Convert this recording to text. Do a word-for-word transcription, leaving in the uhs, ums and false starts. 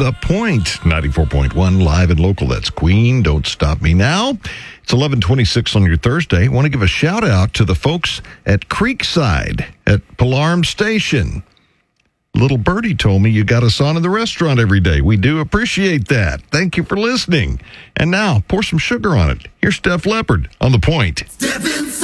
The Point, ninety-four point one, live and local. That's Queen. Don't Stop Me Now. It's eleven twenty-six on your Thursday. I want to give a shout out to the folks at Creekside at Palarm Station. Little Birdie told me you got us on in the restaurant every day. We do appreciate that. Thank you for listening. And now, pour some sugar on it. Here's Steph Leppard on The Point. Steph